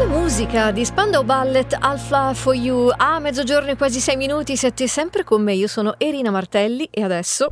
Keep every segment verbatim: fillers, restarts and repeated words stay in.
Musica di Spandau Ballet, I'll Fly For You. A mezzogiorno e quasi sei minuti, siete sempre con me. Io sono Erina Martelli e adesso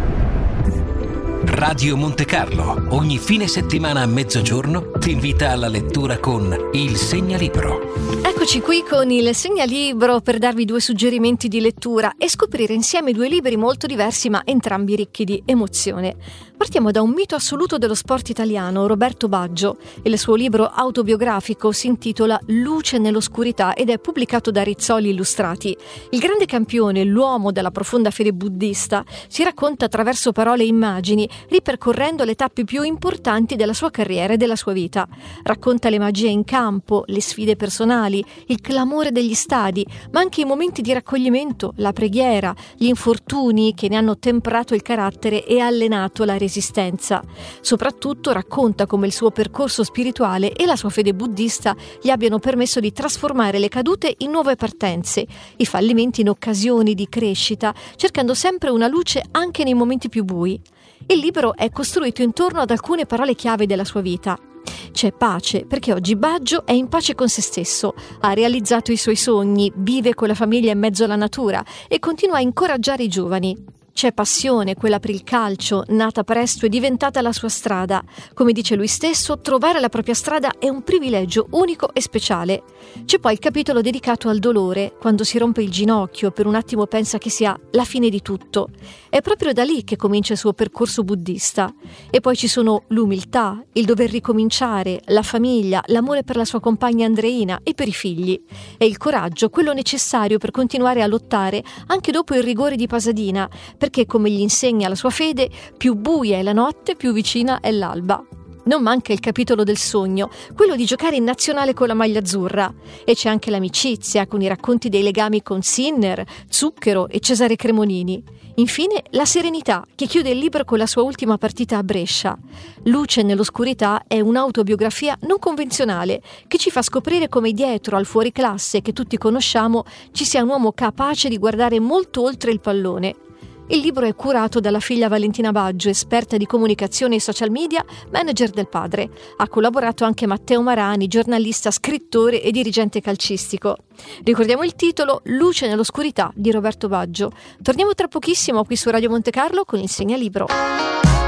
Radio Monte Carlo, ogni fine settimana a mezzogiorno ti invita alla lettura con Il Segnalibro. Eccoci qui con il Segnalibro per darvi due suggerimenti di lettura e scoprire insieme due libri molto diversi ma entrambi ricchi di emozione. Partiamo da un mito assoluto dello sport italiano, Roberto Baggio. Il suo libro autobiografico si intitola Luce nell'oscurità ed è pubblicato da Rizzoli Illustrati. Il grande campione, l'uomo della profonda fede buddista, si racconta attraverso parole e immagini, ripercorrendo le tappe più importanti della sua carriera e della sua vita. Racconta le magie in campo, le sfide personali, il clamore degli stadi, ma anche i momenti di raccoglimento, la preghiera, gli infortuni che ne hanno temperato il carattere e allenato la resistenza. Soprattutto racconta come il suo percorso spirituale e la sua fede buddista gli abbiano permesso di trasformare le cadute in nuove partenze, i fallimenti in occasioni di crescita, cercando sempre una luce anche nei momenti più bui. Il libro è costruito intorno ad alcune parole chiave della sua vita. C'è pace, perché oggi Baggio è in pace con se stesso, ha realizzato i suoi sogni, vive con la famiglia in mezzo alla natura e continua a incoraggiare i giovani. C'è passione, quella per il calcio, nata presto e diventata la sua strada. Come dice lui stesso, trovare la propria strada è un privilegio unico e speciale. C'è poi il capitolo dedicato al dolore, quando si rompe il ginocchio, per un attimo pensa che sia la fine di tutto. È proprio da lì che comincia il suo percorso buddista. E poi ci sono l'umiltà, il dover ricominciare, la famiglia, l'amore per la sua compagna Andreina e per i figli. E il coraggio, quello necessario per continuare a lottare anche dopo il rigore di Pasadena, perché come gli insegna la sua fede, più buia è la notte, più vicina è l'alba. Non manca il capitolo del sogno, quello di giocare in nazionale con la maglia azzurra. E c'è anche l'amicizia, con i racconti dei legami con Sinner, Zucchero e Cesare Cremonini. Infine, la serenità, che chiude il libro con la sua ultima partita a Brescia. Luce nell'oscurità è un'autobiografia non convenzionale, che ci fa scoprire come dietro al fuoriclasse che tutti conosciamo ci sia un uomo capace di guardare molto oltre il pallone. Il libro è curato dalla figlia Valentina Baggio, esperta di comunicazione e social media, manager del padre. Ha collaborato anche Matteo Marani, giornalista, scrittore e dirigente calcistico. Ricordiamo il titolo Luce nell'oscurità di Roberto Baggio. Torniamo tra pochissimo qui su Radio Monte Carlo con il Segnalibro.